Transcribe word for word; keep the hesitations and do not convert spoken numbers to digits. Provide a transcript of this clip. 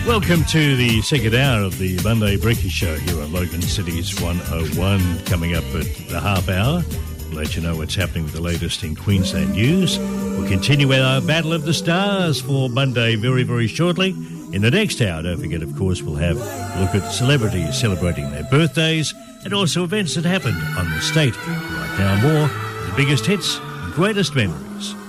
Welcome to the second hour of the Monday Breakfast Show here on Logan City's one oh one. Coming up at the half hour, we'll let you know what's happening with the latest in Queensland news. We'll continue with our Battle of the Stars for Monday very, very shortly. In the next hour, don't forget, of course, we'll have a look at celebrities celebrating their birthdays and also events that happened on the state. Right now, more of the biggest hits and greatest memories.